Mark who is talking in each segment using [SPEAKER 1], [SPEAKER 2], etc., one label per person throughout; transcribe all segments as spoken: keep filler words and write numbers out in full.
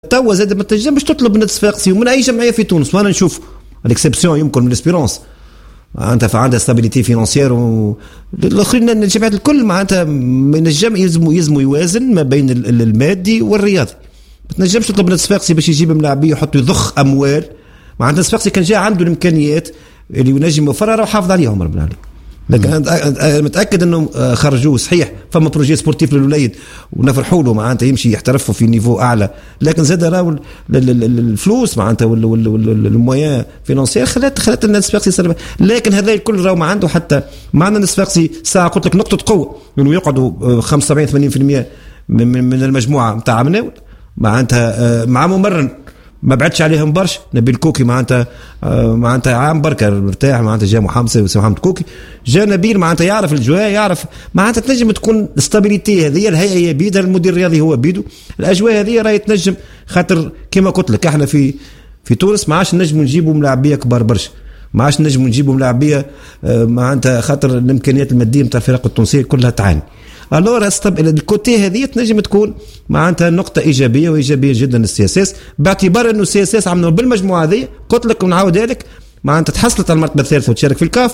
[SPEAKER 1] توا زاد ما تنجمش تطلب من الصفاقسي ومن اي جمعيه في تونس. وانا نشوف الاكسبسيون يمكن من الاسبيرونس معناتها عندها ستابيليتي فينانسيير والاخرين الجمعيات الكل معناتها من الجمع يلزموا يلزموا يوازن ما بين المادي والرياضي. ما تنجمش تطلب من الصفاقسي باش يجيب ملاعبيه ويحط يضخ اموال. معناتها الصفاقسي كان جاء عنده الامكانيات اللي ينجم يوفرها راه حافظ عليها عمر بن علي. لكن انا متاكد انه خرجوه صحيح فما بروجي سبورتيف للوليد ونفرحوا له معناتها يمشي يحترفوا في نيفو اعلى، لكن زاد راهو الفلوس معناتها والمويان فينانسيير خلات خلات الناس الصفاقسي. لكن هذا الكل راهو ما عنده حتى معنا الصفاقسي ساعه قلت لك نقطه قوه انه يقعدوا خمسة وسبعين ثمانين بالمئة من المجموعه نتاع مناول معناتها مع ممرن ما بعدش عليهم برش. نبيل كوكي معناتها معناتها عام بركه مرتاح معناتها جا محمد محمد كوكي جا نبيل معناتها يعرف الجواء يعرف معناتها تنجم تكون ستابيليتي. هذه الهيئه هي بيدها المدير الرياضي هو بيدو الاجواء هذه راهي تنجم خاطر كما قلت لك احنا في في تونس ما عادش نجموا نجيبوا ملاعبيه كبار برشا ما عادش نجموا نجيبوا ملاعبيه معناتها خاطر الامكانيات الماديه نتاع الفرق التونسيه كلها تعاني. الورا الكوتي هذه تنجم تكون معناتها نقطة إيجابية وإيجابية جدا للسياسات باعتبار إنه السياسات عملوا بالمجموعة هذه قلت لك ونعاود ذلك معناتها تحصلت على المرتبة الثالثة وتشارك في الكاف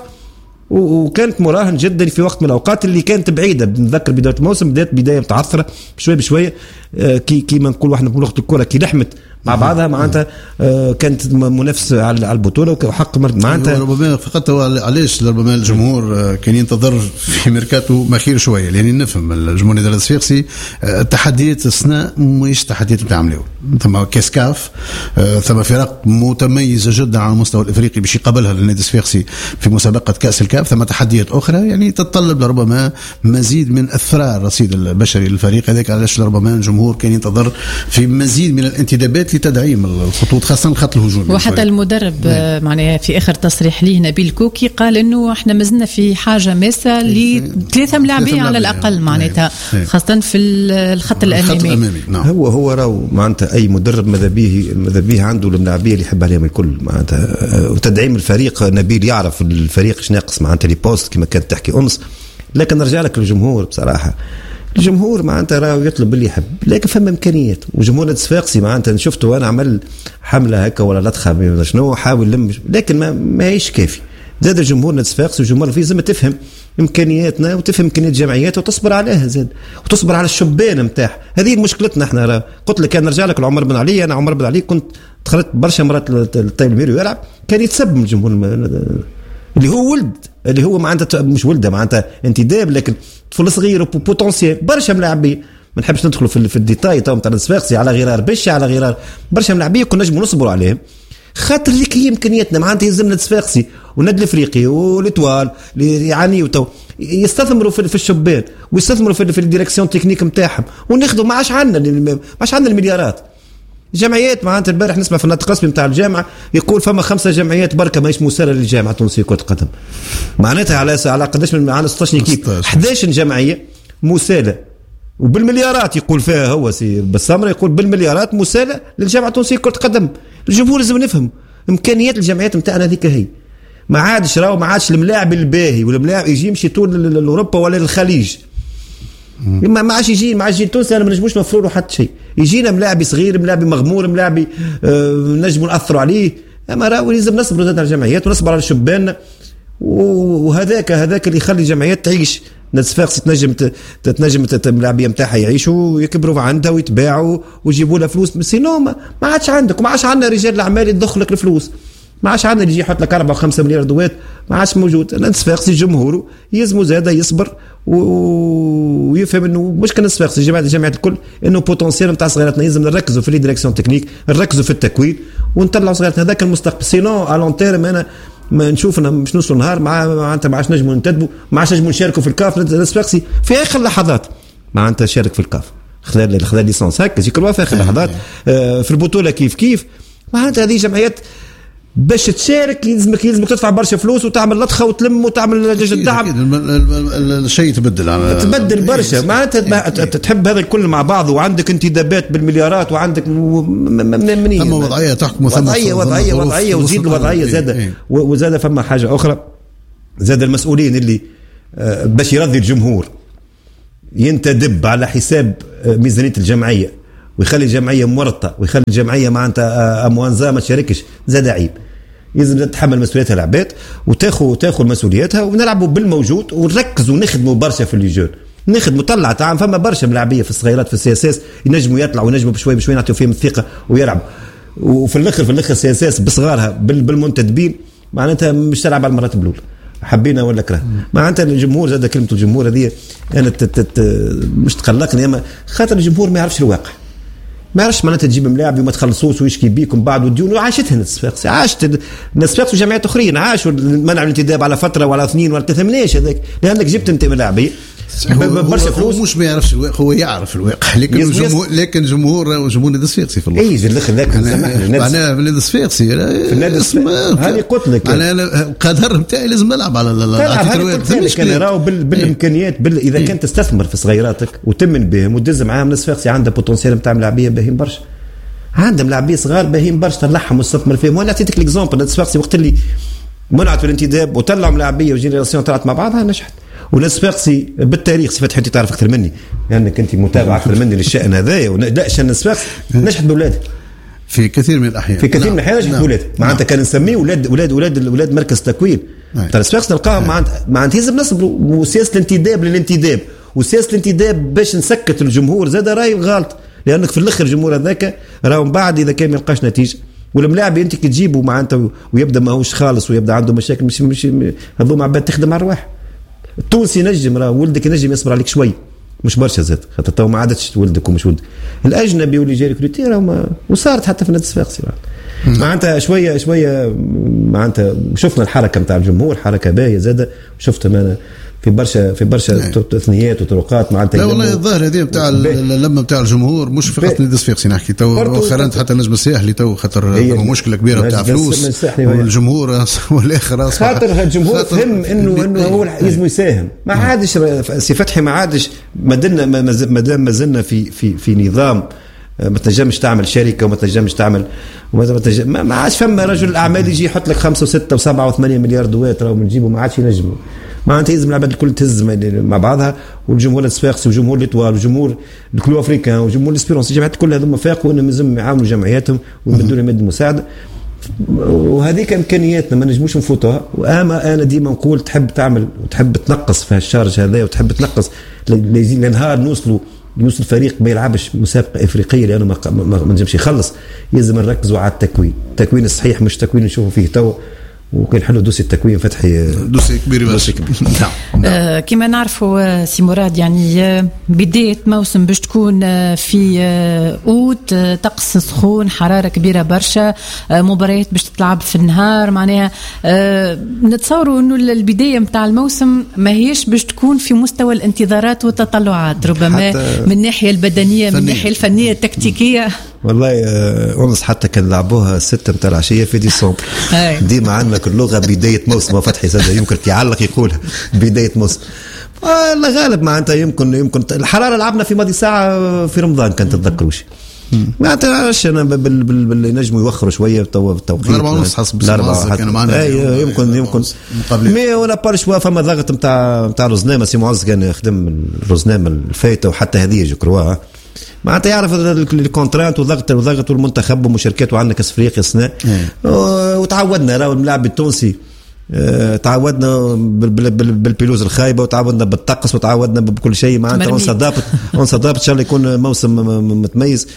[SPEAKER 1] وكانت مراهن جدا في وقت من الأوقات اللي كانت بعيدة. بنذكر بداية الموسم بداية بداية متعثرة بشوي بشوية كي كي ما نقول واحنا بلغة الكرة كي لحمت مع بعضها معناتها كانت منافسة على البطولة وحق معناتها
[SPEAKER 2] ربما فقط علاش ربما الجمهور كان ينتظر في ميركاتو مخير شوية لأني نفهم الجمهور النادي الصفاقسي التحديات السنة مش تحديات بتعملوا ثم كاسكاف ثم فرق متميزة جدا على المستوى الإفريقي باش يقابلها للنادي الصفاقسي في مسابقة كأس الكاف. ثم تحديات أخرى يعني تتطلب ربما مزيد من أثراء الرصيد البشري للفريق هذاك علاش ربما الجمهور كان ينتظر في مزيد من الانتدابات لتدعيم الخطوط خاصة الخط الهجومي.
[SPEAKER 3] وحتى المدرب معناها في آخر تصريح ليه نبيل كوكي قال إنه إحنا مازلنا في حاجة ماسة لثلاثة ملاعبين على الأقل معناتها خاصة في الخط الأمامي.
[SPEAKER 1] نعم. هو هو راهو معناتها أي مدرب ماذا به ماذا به عنده الملاعبية اللي يحب عليهم الكل معناتها وتدعيم الفريق. نبيل يعرف الفريق ايش ناقص معناتها لي بوست كما كانت تحكي أمس. لكن نرجع لك للجمهور بصراحة الجمهور معناتها راهو يطلب اللي يحب لكن فما امكانيات. وجمهور الصفاقسي معناتها شفته وانا عمل حمله هكا ولا لطخه شنو حاول لم لكن ما ما هيش كافي. زاد الجمهور الصفاقسي وجمهور في لازم تفهم امكانياتنا وتفهم امكانيات الجمعيات وتصبر عليها زاد وتصبر على الشبان نتاعها. هذه مشكلتنا احنا راه قلت لك. كان نرجع لك لعمر بن علي. انا عمر بن علي كنت دخلت برشا مرات الطيب الميري يلعب كان يتسب من الجمهور اللي هو ولد اللي هو معناتها مش ولده معناتها انتداب لكن طفل صغير وبوتنسيال برشا ملاعبيه. ما نحبش ندخلوا في الديتاي تاع نتاع الصفاقسي على غرار بشا على غرار برشا ملاعبيه كنا نجموا نصبروا عليهم خاطر ذيك هي امكانياتنا معناتها يلزمنا الصفاقسي والنادي الافريقي والاتوال يعني وتو يستثمروا في الشبان ويستثمروا في الديريكسيون تكنيك نتاعهم وناخذوا ما عادش عندنا ما عادش عندنا المليارات. جمعيات معناتها البارح نسمع في الناطق الرسمي نتاع الجامعه يقول فما خمسه جمعيات بركه ماهيش مساله للجامعه التونسيه كره القدم معناتها على على قداش من على ستة عشر كيف أحد عشر جمعيه مساله وبالمليارات يقول فيها هو سي بالسمره يقول بالمليارات مساله للجامعه التونسيه كره القدم. الجمهور لازم نفهم امكانيات الجمعيات نتاعنا هذيك هي ما عادش راهو ما عادش الملاعب الباهي ولا الملاعب يجي يمشي طول لاوروبا ولا للخليج ما ما عادش يجي ما عادش يجي تونس. انا ما نجموش نوفروا له حتى شيء. يجينا ملاعبي صغير ملاعبي مغمور ملاعبي آه نجموا ناثروا عليه. اما راهو لازم نصبروا على الجمعيات ونصبر على الشبان وهذاك هذاك اللي يخلي الجمعيات تعيش. الصفاقسي تنجم تنجم الملاعبيه نتاعها يعيشوا ويكبروا عندها ويتباعوا ويجيبوا لها فلوس. سينو ما عادش عندك وما عادش عندنا رجال الاعمال يدخل لك الفلوس. ما عادش عندنا يجي يحط لك أربعة وخمسة مليار دوات ما عادش موجود. الصفاقسي جمهوره يلزموا زاده يصبر ويفهم انه مش كان الصفاقسي جماعه الجامعات الكل انه بوتنسيال نتاع صغيراتنا لازم نركزوا في الديريكسيون تكنيك نركزوا في التكوين ونطلعوا صغيراتنا هذاك المستقبل. سينو على لون تيرم انا ما نشوفنا مش نوصلوا نهار مع معناتها ما عادش نجموا ننتدبوا ما عادش نجموا نشاركوا في الكاف. الصفاقسي في اخر لحظات معناتها شارك في الكاف خلال خلال ليسانس هكا ذكروا في اخر لحظات في البطوله كيف كيف معناتها هذه جمعيات باش تشارك يلزمك يلزمك تدفع برشا فلوس وتعمل لطخه وتلم وتعمل دعم.
[SPEAKER 2] الشيء يتبدل على
[SPEAKER 1] تبدل برشا معناتها تحب هذا الكل مع بعض وعندك انتدابات بالمليارات وعندك منين
[SPEAKER 2] ثم وضعيه تحكم
[SPEAKER 1] وضعيه وضعيه وضعيه وزيد الوضعيه زاده وزاده. فما حاجه اخرى زاد المسؤولين اللي باش يرضي الجمهور ينتدب على حساب ميزانيه الجمعيه ويخلي الجمعيه مورطه ويخلي الجمعيه معناتها اموانزا ما تشاركش، زاد عيب. لازم تتحمل مسؤوليتها العباد وتاخذ تاخذ مسؤوليتها، ونلعبوا بالموجود ونركزوا ونخدموا برشا في الليجون، نخدموا طلع تعام. فما برشا ملاعبيه في الصغيرات في السي اس اس ينجموا يطلعوا ينجموا بشوي بشوي نعطيو فيهم الثقه ويلعبوا. وفي الاخر في الاخر السي اس اس بصغارها بالمنتدبين معناتها مش تلعب على المرات الاولى، حبينا ولا كره. معناتها الجمهور زاد كلمه الجمهور هذه انا مش تقلقني، اما خاطر الجمهور ما يعرفش الواقع، ما يعرفش معناتها تجيب ملاعب وما تخلصوش ويشكي بيكم بعد وديون. وعاشتها الصفاقسي، عاشت الصفاقسي وجمعيات اخرين عاشوا منع الانتداب على فتره ولا اثنين ولا ثلاثه، مناش هذاك لانك جبت انت ملاعبيه برشا فلوس.
[SPEAKER 2] هو مش ما يعرفش الواقع، هو يعرف الواقع، لكن الجمهور لكن جمهور جمهور نادي الصفاقسي في
[SPEAKER 1] اي في الاخر ذاك
[SPEAKER 2] انا في نادي الصفاقسي
[SPEAKER 1] هذه قلت لك
[SPEAKER 2] انا القدر نتاعي لازم نلعب على
[SPEAKER 1] الترويج. انا راهو بالامكانيات بال... اذا كنت تستثمر في صغيراتك وتمن بهم وتدز معاهم الصفاقسي عنده بوتنسيال نتاع ملاعبيه باهين برشا، عندهم لاعبيه صغار باهين برشا طلعهم واستثمر فيهم. وانا اعطيتك ليكزامبل الصفاقسي وقت اللي منعت الانتداب وطلعوا ملاعبيه وجينيراسيون طلعت مع بعضها نجحت. والصفاقسي بالتاريخ صفات انت تعرف اكثر مني لانك يعني انت متابع اكثر مني للشان هذايا. لا شان الصفاقسي نجحت باولادها
[SPEAKER 2] في كثير من الاحيان،
[SPEAKER 1] في كثير من الاحيان نجحت باولادها معناتها كان نسميه اولاد اولاد اولاد اولاد مركز تكوين. ترى الصفاقسي نلقاهم معناتها معناتها لازم نصبروا. وسياسه الانتداب للانتداب وسياسه الانتداب باش نسكت الجمهور زاد راي غلط، لانك في الاخر الجمهور هذاك راهو من بعد اذا كان ما يلقاش نتيجه والملاعب انت كي تجيبه معناتها ويبدا ماهوش خالص ويبدا عنده مشاكل مش مش هذوما عباد تخدم على الرواح. التونسي نجم راه ولدك ينجم يصبر عليك شوي مش برشا زاد خاطر تو ما عادتش ولدك ومش ولدك. الاجنبي واللي جاي ريكروتي راه وصارت حتى في نادي الصفاقسي معناتها شويه شويه معناتها شفنا الحركه نتاع الجمهور حركه باهيه زاده. شفت انا في برشا في برشا تثنيات وطرقات معناتها.
[SPEAKER 2] لا والله الظاهر هذه نتاع اللمه نتاع الجمهور مش فقط نادي الصفاقسي نحكي تو خرنت حتى النجم الساحلي تو خاطر مشكله كبيره نتاع فلوس والجمهور والاخر
[SPEAKER 1] خاطر الجمهور فهم انه انه هو لازم يساهم. ما عادش سي فتحي ما عادش مادلنا مادام ما زلنا في في في نظام ما تنجمش تعمل شركه وما تنجمش تعمل وما تنجم ما عادش فما رجل اعمال يجي يحط لك خمسة وستة وسبعة وثمانية مليار دوات راهو بنجيبه ما عادش ينجم. معناتها لازم العباد الكل تهز مع بعضها والجمهور الصفاقسي وجمهور ليتوال وجمهور الكلو افريكان وجمهور الاسبيرونس الجمعيات كل هذوما فاقوا انهم لازم يعاونوا جمعياتهم ويمدوا لهم يد المساعده. وهذيك امكانياتنا ما نجموش نفوتوها. واما انا ديما نقول تحب تعمل وتحب تنقص في هالشارج هذا وتحب تنقص لنهار نوصلوا يوصل فريق ما يلعبش مسابقه افريقيه لانه ما ما نجمش يخلص. لازم نركزوا على التكوين، التكوين الصحيح مش تكوين نشوفوا فيه تو. وكان حلو دوسي التكوين فتحي
[SPEAKER 2] دوسي كبير دوسي كبير.
[SPEAKER 3] نعم آه كما نعرفوا سي مراد يعني آه بداية موسم باش تكون آه في آه اوت آه طقس سخون حرارة كبيرة برشا آه مباريات باش تتلعب في النهار معناها آه نتصوروا انه البداية متاع الموسم ما هيش باش تكون في مستوى الانتظارات والتطلعات ربما من الناحية البدنية من الناحية الفنية التكتيكية.
[SPEAKER 1] والله أونس حتى كان لعبوها ستة متاع العشية في ديسمبر ديما عندك اللغة بداية موسم فتحي سادة يمكن يعلق يقولها بداية موسم والله غالب معناتها يمكن يمكن الحرارة لعبنا في ماضي ساعة في رمضان كانت تتذكروش معناتها انا بالنجم يوخروا شويه تو التوقيت
[SPEAKER 2] أربعة ونص حسب
[SPEAKER 1] كانوا معنا يمكن يمكن مي ولا بارشوا فما ضغط نتاع نتاع روزنامه سي معز كان يخدم الروزنامه الفايته وحتى هذه جكروا معناتها يعرف الكونترانت وضغط وضغط والمنتخب ومشاركات وعندنا كاس افريقيا السنه وتعودنا راهو الملاعب التونسي تعودنا بالبيلوز الخايبه وتعودنا بالطقس وتعودنا بكل شيء معناتها انصدابت انصدابت ان شاء الله يكون موسم متميز.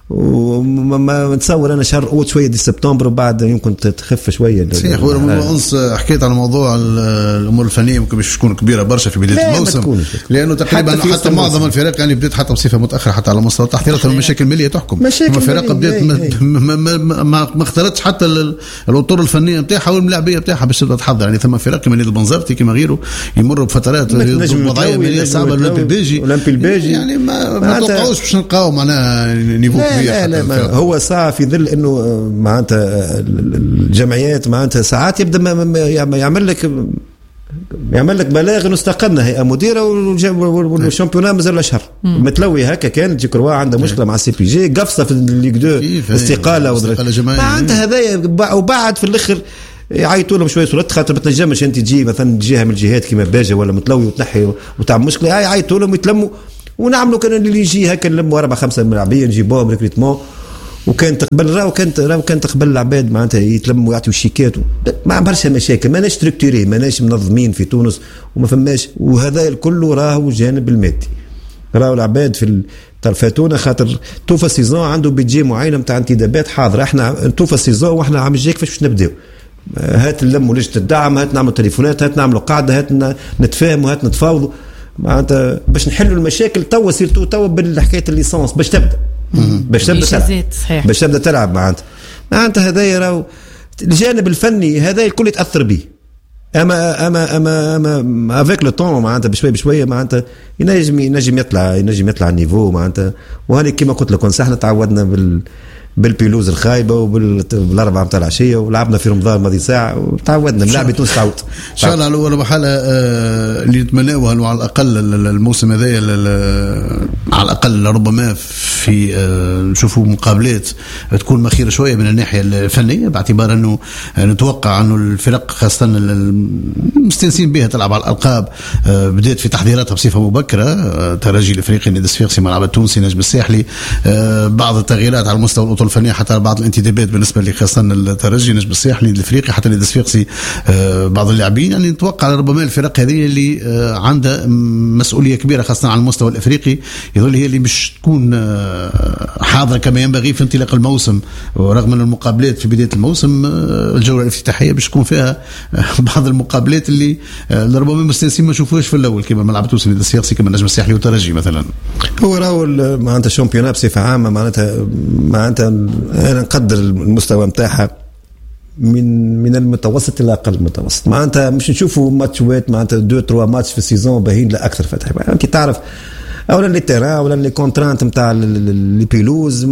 [SPEAKER 1] وما نتصور انا شهر اوت شويه دي سبتمبر وبعد يمكن تخف شويه.
[SPEAKER 2] صحيح انس حكيت على موضوع الامور الفنيه ممكن مش تكون كبيره برشا في بدايه الموسم لانه تقريبا حتى, حتى معظم الفرق يعني بدات حتى بصفه متاخره حتى على مستوى التحضيرات المشاكل الماليه تحكم. الفرق بدات ما, ما, ما, ما اختارتش حتى الاطر الفنيه نتاعها والملاعبيه نتاعها باش تبدا تحضر. يعني ثم فرق كما نادي بنزرتي كما غيره يمروا بفترات وضعيه ماليه صعبه. الاولمبي البيجي الاولمبي البيجي يعني ما ما توقعوش باش نلقاو معناها نيفو كبير.
[SPEAKER 1] لا لا هو ساعة في ظل انه معناتها الجمعيات معناتها ساعات يبدا يعمل لك يعمل لك بلاغ انه استقلنا هيئه مديره والشامبيونات مازال اشهر متلوي هكا. كانت جيكروا عندها مشكله مع السي بي جي قفصه في الليغ دو استقاله معناتها هذايا وبعد في الاخر يعيطوا لهم شويه صورات خاطر ما تنجمش انت تجي مثلا جهه من الجهات كما باجه ولا متلوي وتنحي وتعمل مشكله يعيطوا لهم يتلموا ونعملوا كان اللي يجي هكا نلموا أربعة خمسة ملاعبين نجيبوهم ريكريتمون. وكانت قبل راهو كانت راهو كانت قبل العباد معناتها يتلموا ويعطيوا شيكات ما برشا مشاكل، ماناش ستركتوري، ماناش منظمين في تونس وما فماش. وهذا الكل راهو جانب المادي. راهو العباد في طرفاتونا خاطر توفى سيزون عنده بيجي معين نتاع انتدابات حاضره. احنا توفى سيزون واحنا عم نجي كيفاش باش نبداو، هات نلموا لجنه الدعم، هات نعملوا تليفونات، هات نعملوا قاعده، هات نتفاهموا، هات نتفاوضوا معناتها باش نحلوا المشاكل. توا سيرتو توا بالحكايه الليسانس باش تبدا باش تبدا تلعب باش تبدا تلعب معناتها معناتها هذايا راهو الجانب الفني هذا الكل يتاثر به. اما اما اما اما افيك لو طون معناتها بشويه بشويه معناتها ينجم ينجم يطلع ينجم يطلع النيفو معناتها. وهذه كما قلت لك احنا تعودنا بال بالبيلوز الخايبه وبالاربعه نتاع العشيه ولعبنا في رمضان الماضي ساعه وتعودنا نلعب تونس تعود
[SPEAKER 2] ان شاء الله. على اول مرحله اللي نتمناوها على الاقل الموسم هذا على الاقل ربما في نشوفوا مقابلات تكون مخيره شويه من الناحيه الفنيه، باعتبار انه نتوقع انه الفرق خاصه المستنسين بها تلعب على الالقاب بدات في تحضيراتها بصفه مبكره. ترجي الافريقي النادي الصفاقسي ملعب التونسي نجم الساحلي، بعض التغييرات على المستوى الأطول الفنية، حتى بعض الانتدابات بالنسبة لي خاصة الترجي نجم الساحلي الافريقي حتى النادي الصفاقسي بعض اللاعبين. يعني نتوقع ربما الفرق هذه اللي عندها مسؤولية كبيرة خاصة على المستوى الافريقي يظل هي اللي مش تكون حاضرة كما ينبغي في انطلاق الموسم، ورغم ان المقابلات في بداية الموسم الجولة الافتتاحية باش تكون فيها بعض المقابلات اللي ربما مستنسين ما شوفوهاش في الاول كما ملعب تونس النادي الصفاقسي كما نجم الساحلي والترجي مثلا.
[SPEAKER 1] هو راهو معناتها الشامبيونات بصفة عامة معناتها معناتها أنا نقدر المستوى متاعها من من المتوسط إلى أقل المتوسط. معناتها مش نشوفوا ماتشات معناتها دو تروا ماتش في السيزون باهين لا أكثر فتح. أنت تعرف أولا اللي تيران أولا اللي كونترانت متاع اللي بيلوز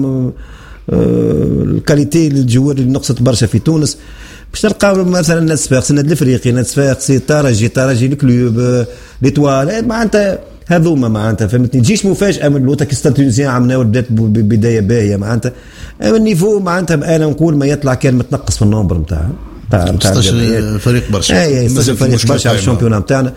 [SPEAKER 1] الكاليتي الجوار اللي نقصت برشا في تونس باش نلقاو مثلا الناس صفاقسي النادي الافريقي النادي صفاقسي ترجي ترجي الكلوب ليتوال معناتها هذوما معناتها فهمتني تجيش مفاجاه من لوتا كيستان تونسيان عملنا ولدت بدايه باهيه معناتها النيفو معناتها انا نقول ما يطلع كان متنقص في النمبر نتاع
[SPEAKER 2] نتاع ستة فريق برشا
[SPEAKER 1] اي اي فريق برشا على الشامبيون نتاعنا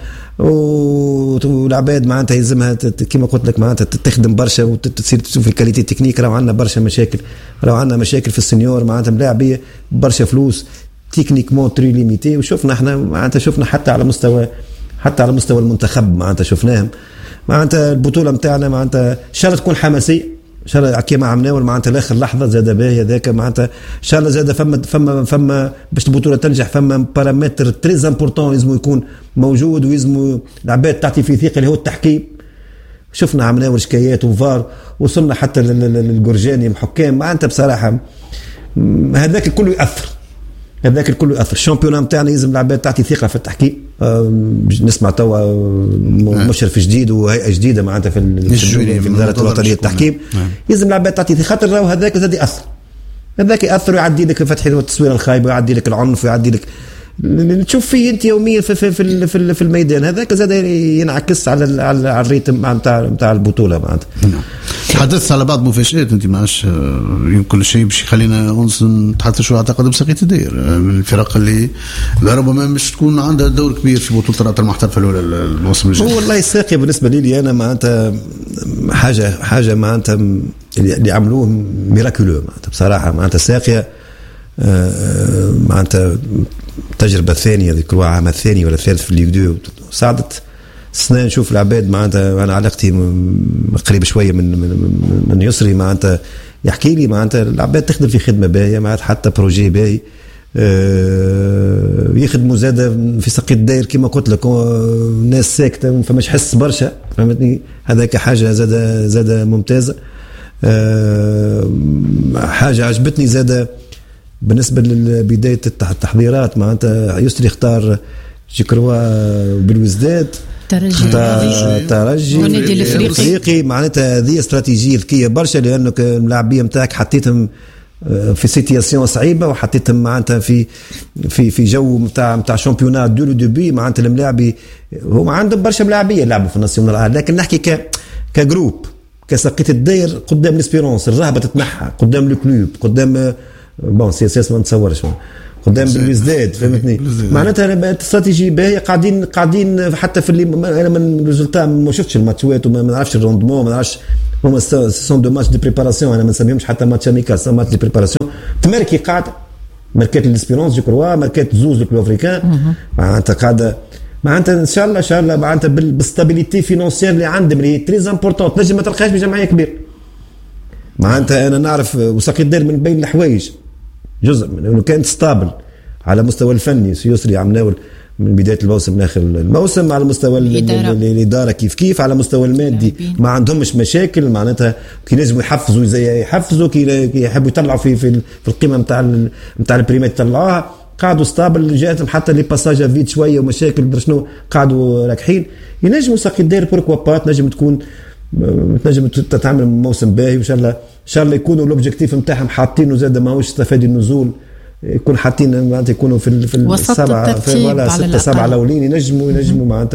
[SPEAKER 1] والعباد معناتها يلزمها كما قلت لك معناتها تخدم برشا وتصير تشوف الكاليتي التكنيك. راه عندنا برشا مشاكل، راه عندنا مشاكل في السنيور معناتها ملاعبيه برشا فلوس تكنيكمون تري ليميتي. وشوفنا احنا معناتها شفنا حتى على مستوى حتى على مستوى المنتخب معناتها شفناهم معناتها البطوله نتاعنا معناتها ان شاء الله تكون حماسيه ان شاء الله كيما عملناه معناتها لاخر لحظه زاد باهي هذاك معناتها ان شاء الله زاد فما فما فما باش البطوله تنجح فما بارامتر تري امبورطون لازم يكون موجود ولازم العباد تعطي فيه ثقه اللي هو التحكيم. شفنا عملناه شكايات وفار وصلنا حتى للجورجاني محكام معناتها بصراحه هذاك الكل ياثر هذاك الكل يأثر. الشامبيون نتاعنا لازم العباد تعطي ثقة في التحكيم. نسمع توا مشرف جديد وهيئة جديدة معناتها في في وزارة الوطنية للتحكيم لازم العباد تعطي ثقة خاطر راهو هذاك زاد يأثر هذاك يأثر ويعدي لك فتح التصوير الخايب ويعدي لك العنف ويعدي لك اللي تشوف فيه انت يوميا في في في في, في الميدان هذاك زاد ينعكس على على الريتم نتاع نتاع البطوله معناتها.
[SPEAKER 2] تحدثت على بعض مفاجآت انت ماش كل شيء باش يخلينا نتحدث شويه اعتقد بسقية الدير من الفرق اللي ربما مش تكون عندها دور كبير في بطوله الرابطه المحترفه الاولى الموسم الجاي.
[SPEAKER 1] هو والله الساقي بالنسبه لي انا معناتها حاجه حاجه معناتها اللي عملوه ميراكولو معناتها بصراحه معناتها ساقيه معناتها التجربة الثانية ذكروها عام الثاني ولا الثالث في الليغ دو صعدت سنة نشوف العباد معناتها أنا علاقتي قريب شوية من من, من يسري معناتها يحكي لي معناتها العباد تخدم في خدمة باهية معناتها حتى بروجي باهي أه يخدموا زادة في سقية الداير كما قلت لك ناس ساكتة فماش حس برشا فهمتني هذاك حاجة زادة زادة ممتازة. أه حاجة عجبتني زادة بالنسبة لبداية التحضيرات معناتها يسري اختار جيكروا بالوزداد
[SPEAKER 3] ترجي
[SPEAKER 1] ترجي
[SPEAKER 3] والنادي الافريقي
[SPEAKER 1] معناتها هذه استراتيجية ذكية برشا لأنه اللاعبية نتاعك حطيتهم في سيتياسيون صعيبة وحطيتهم معناتها في في في جو نتاع نتاع شامبيونات دو لو ديبي معناتها الملاعبي هم عندهم برشا ملاعبية لعبوا في الناسيونال لكن نحكي ك كجروب كسقية الداير قدام الاسبيرونس الرهبة تتنحى قدام الكلوب قدام بون سي اس اس ما نتصورش قدام بالوزداد فهمتني. معناتها الاستراتيجي باهي قاعدين قاعدين حتى في اللي انا من ريزولتا ما شفتش الماتشات وما نعرفش الروندمون ما نعرفش هما سون دو ماتش دي بريباراسيون انا ما نسميهمش حتى ماتش اميكال سون ماتش دي بريباراسيون تماركي قاعده ماركات الاسبيرونس جو كروا ماركات زوز لو افريكان معناتها قاعده معناتها ان شاء الله ان شاء الله معناتها بالستابيليتي فينانسيير اللي عندهم اللي تريز امبورطون تنجم ما تلقاش بجمعيه كبيره معناتها انا نعرف وساقي الدير من بين الحوايج جزء من انه كانت ستابل على المستوى الفني سيسري عمناول من بدايه الموسم لاخر الموسم على مستوى الاداره كيف كيف على مستوى المادي ما عندهمش مشاكل معناتها كي لازم يحفزوا زي يحفزوا كي يحبوا يطلعوا في في, في القيمه نتاع نتاع البريمات يطلعوها قاعدوا ستابل جاتهم حتى لي باساج فيت شويه ومشاكل شنو قاعدوا راكحين ينجموا ساقي الدير بوركوا با تنجم تكون تنجم تتعامل موسم باهي وان شاء الله ان شاء الله يكونوا الاوبجيكتيف نتاعهم حاطينه زاد ماهوش تفادي النزول يكون حاطين معناتها يكونوا في في السبعه في ولا ستة سبعه الاولين ينجموا ينجموا معناتها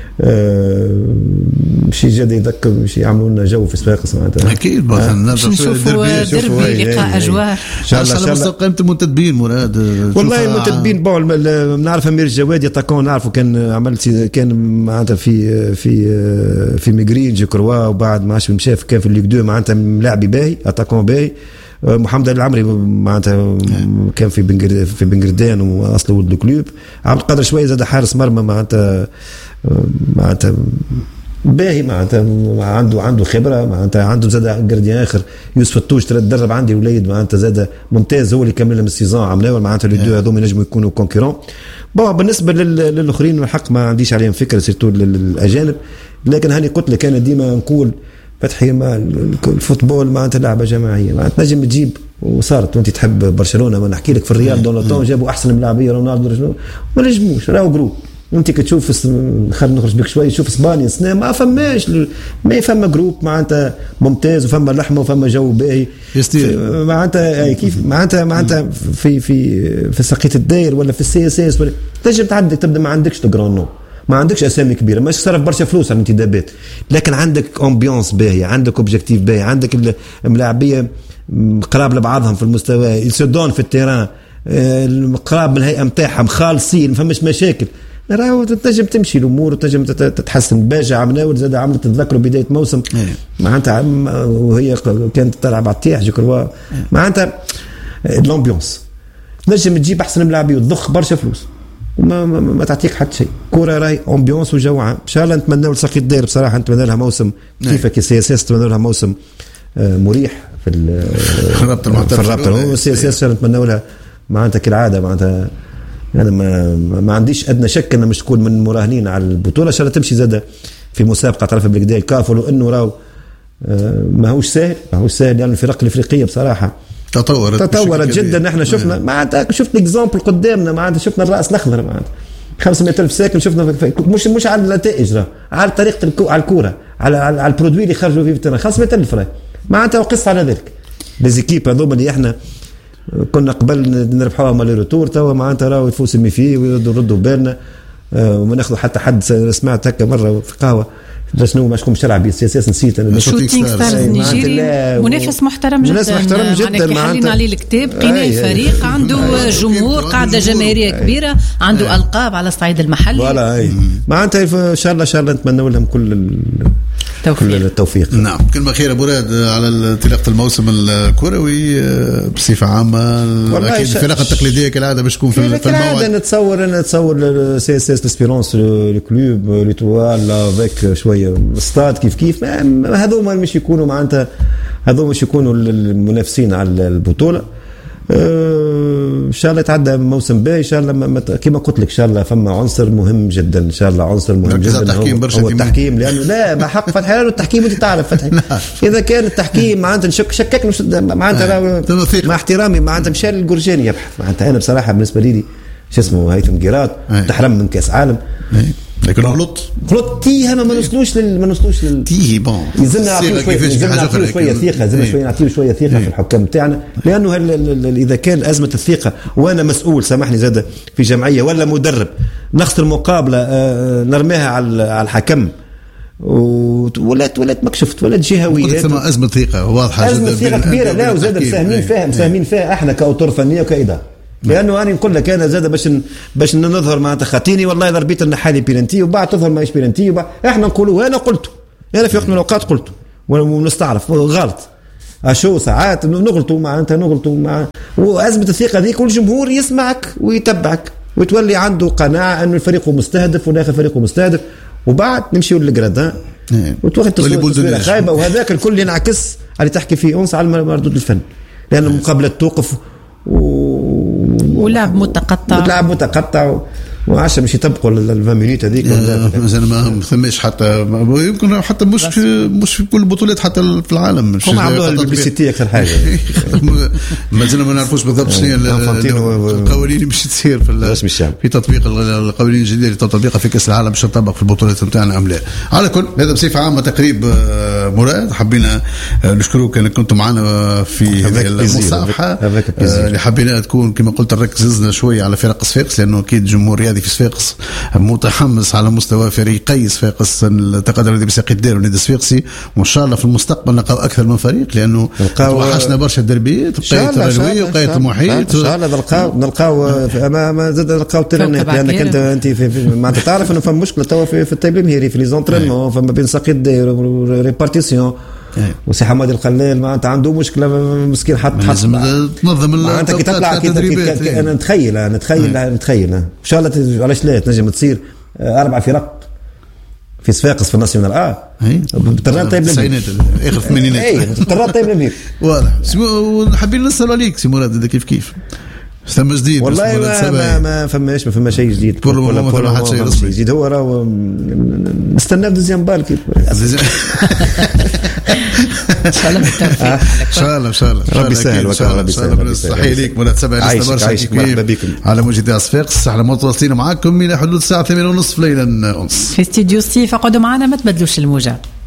[SPEAKER 1] شيء جديد يذكر شيء يعملوا لنا جو في صفاقس معناتها
[SPEAKER 2] اكيد
[SPEAKER 3] نشوفوا دربي لقاء اجواء
[SPEAKER 2] ان شاء الله. ان شاء الله قيمه المنتدبين مراد
[SPEAKER 1] والله المنتدبين بون نعرف امير الجوادي تاكون نعرفه كان عملت كان معناتها في في في ميغرين جو كروا وبعد ما عادش مشى كان في الليغ دو معناتها لاعب باهي اتاكون باهي. محمد العمري معناتها كان في بنجر في بنجردان واصله ولد الكلوب. عبد القادر شويه زاد حارس مرمى معناتها معناتها باهي معناتها عنده عنده خبره معناتها عنده زاد جارديان اخر يوسف الطوش تدرب عندي وليد معناتها زاد ممتاز هو اللي كمل لهم السيزون عملوا معناتها لي دو هذوما ينجموا يكونوا كونكورون. بون بالنسبه للاخرين الحق ما عنديش عليهم فكره سيرتو الاجانب لكن هاني قلت لك انا ديما نقول فتحي ما الفوتبول معناتها لعبه جماعيه معناتها نجم تجيب وصارت وانت تحب برشلونه ما نحكي لك في الريال دون لو جابوا احسن ملاعبيه رونالدو شنو ما نجموش راهو جروب انت كتشوف خلينا نخرج بك شويه شوف اسبانيا سنه ما فماش ما فما جروب معناتها ممتاز وفما لحمه وفما جو باهي معناتها كيف معناتها معناتها في في في سقيت الداير ولا في السي اس اس تنجم تعدي تبدا ما عندكش تجران نو ما عندكش اسامي كبيره ماشي صرف برشا فلوس على الانتدابات لكن عندك امبيونس باهيه عندك اوبجيكتيف باهي عندك الملاعبيه قراب لبعضهم في المستوى يسدون في التيران قراب من الهيئه نتاعهم خالصين ما فماش مشاكل راهو تنجم تمشي الامور وتنجم تتحسن. باجا عمناول زاد عملت تذكروا بدايه موسم معناتها وهي كانت تلعب على التيح جكروا معناتها الامبيونس تنجم تجيب احسن ملاعبيه وتضخ برشا فلوس ما, ما, ما تعطيك حتى شيء كوره راي امبيونس وجو عام. ان شاء الله نتمنى لساقي الداير بصراحه نتمنى لها موسم كيف كي سي اس اس نتمنى لها موسم مريح في
[SPEAKER 2] الرابطه
[SPEAKER 1] في الرابطه سي اس اس نتمنى لها معناتها كالعاده معناتها انا ما ما عنديش ادنى شك انها مش تكون من مراهنين على البطوله. ان شاء الله تمشي زاده في مسابقه تعرف بالكدا الكاف ولو انه راو ما هوش سهل ما هوش سهل لان يعني الفرق الافريقيه بصراحه
[SPEAKER 2] تطورت
[SPEAKER 1] تطورت جدا. احنا شفنا معناتها شفت اكزامبل قدامنا معناتها شفنا الراس الاخضر معناتها خمسمية ألف ساكن شفنا مش مش على النتائج على طريقه الكو على الكوره على على البرودوي اللي خرجوا فيه في الترا خمسمية ألف راي معناتها وقص على ذلك ليزيكيب هذوما اللي احنا كنا قبل نربحوها مالي روتور توا معناتها راهو يفوز سمي فيه ويردوا ردوا بالنا وما ناخذوا حتى حد. سمعت هكا مره في قهوه شنو ماشكم شرع بي سي اس نسيت انا
[SPEAKER 3] شوتينغ ستارز النيجيري منافس محترم جدا
[SPEAKER 1] منافس محترم جدا
[SPEAKER 3] معناتها عليه الكتاب قناة فريق عنده جمهور قاعده جماهيريه كبيره عنده القاب على الصعيد المحلي
[SPEAKER 1] فوالا اي معناتها ان شاء الله ان شاء الله نتمنى لهم كل كل التوفيق.
[SPEAKER 2] نعم كلمه خير ابو راد على انطلاقه الموسم الكروي بصفه عامه. اكيد الفرق التقليديه كالعاده باش تكون في
[SPEAKER 1] الموعد نتصور انا نتصور سي اس اس ليسبيرونس الكلوب ليتوال افيك شويه ستاد كيف كيف هذوما مش يكونوا معناتها هذوما مش يكونوا المنافسين على البطوله. ان شاء الله يتعدى موسم باهي ان شاء الله كما قلت لك ان شاء الله فما عنصر مهم جدا ان شاء الله عنصر مهم جدا
[SPEAKER 2] التحكيم
[SPEAKER 1] هو, هو التحكيم لانه لا ما حق فتحي لانه التحكيم انت تعرف فتحي اذا كان التحكيم معناتها نشك شككنا معناتها مع احترامي معناتها مشى الجرجاني يبحث معناتها انا بصراحه بالنسبه لي شو اسمه هيثم جيرات تحرم من كاس عالم
[SPEAKER 2] لكن غلط
[SPEAKER 1] غلط تيه ما نوصلوش لل ما نوصلوش لل
[SPEAKER 2] تيه بون
[SPEAKER 1] يلزمنا نعطيه شويه يلزمنا شويه ثقه لازم شويه نعطيه شويه ثقه في الحكام تاعنا لانه اذا كان ازمه الثقه وانا مسؤول سامحني زاد في جمعيه ولا مدرب نخسر مقابله نرميها على على الحكم ولات ولات مكشفت ولات جهويه
[SPEAKER 2] ثم ازمه ثقه واضحه
[SPEAKER 1] ازمه ثقه كبيره لا وزاد مساهمين فيها مساهمين فيها احنا كاوتور فنيه وكاداره لانه انا نقول لك انا زاد باش باش نظهر معناتها خاطيني والله اذا ربيت نحالي بيرنتي وبعد تظهر ماهيش بيرنتي وبعد احنا نقولوا انا قلته انا في وقت من الاوقات قلته ونستعرف غلط اشو ساعات نغلطوا معناتها نغلطوا مع وازمه الثقه ذيك والجمهور يسمعك ويتبعك وتولي عنده قناعه انه الفريق مستهدف والاخر فريق مستهدف وبعد نمشيو للجراد وتوقف تصوير خايبه وهذاك الكل ينعكس على تحكي فيه انص على مردود الفن لان المقابله توقف و...
[SPEAKER 3] ولعب متقطع
[SPEAKER 1] لعب متقطع وعشان مش يطبقوا ال مينوت هذيك
[SPEAKER 2] مثلا ما ثماش حتى يمكن حتى مش في مش في كل البطولات حتى في العالم مش
[SPEAKER 1] هم عملوها البيسيتي اكثر حاجه
[SPEAKER 2] مازلنا ما نعرفوش بالضبط شنو القوانين مش تصير في في تطبيق القوانين الجديده لتطبيقها في كاس العالم باش تطبق في البطولات نتاعنا ام لا. على كل هذا بصفه عامه تقريب مراد حبينا نشكروك انك كنتم معنا في هذه المصافحه اللي حبينا تكون كما قلت ركزنا شويه على فرق صفاقس لانه اكيد جمهور رياضي في صفاقس متحمس على مستوى فريقي صفاقس التقدم الذي بساقي الدار والنادي الصفاقسي وان شاء الله في المستقبل نلقاو اكثر من فريق لانه توحشنا برشا الدربيات وقايه الرجويه وقايه المحيط
[SPEAKER 1] ان شاء الله نلقاو نلقاو ما زاد نلقاو ترنات لانك انت انت ما تعرف انه فما مشكله توا في التايب المهيري في لي زونترينمون فما بين ساقي الدار وريبارتيسيون وسي حماد القلال معناتها عنده مشكله مسكين حط حط
[SPEAKER 2] لازم تنظم
[SPEAKER 1] معناتها كي تطلع التدريبات انا نتخيل انا نتخيل نتخيل ان شاء الله علاش لا تنجم تصير اربع فرق في صفاقس في الناسيونال اه بالتران طيب
[SPEAKER 2] التسعينات اخر الثمانينات
[SPEAKER 1] اي بالتران طيب نبيل
[SPEAKER 2] واضح حابين نسالوا عليك سي مراد كيف كيف ثم جديد
[SPEAKER 1] والله ما, ما, ما فماش ما فما شيء جديد
[SPEAKER 2] كل ما ما حد شيء رسمي
[SPEAKER 1] جديد هو راه نستنى بدزيام بال كيف
[SPEAKER 3] ان شاء الله بالتوفيق
[SPEAKER 2] ان شاء الله ان شاء الله
[SPEAKER 1] ربي يسهل ربي يسهل
[SPEAKER 2] صحيح ليك مراد سبع لسه برشا كيف على موجة صفاقس احنا متواصلين معاكم الى حدود الساعه ثمانية ونصف ليلا ونص
[SPEAKER 3] في استديو سي فقعدوا معنا ما تبدلوش الموجه.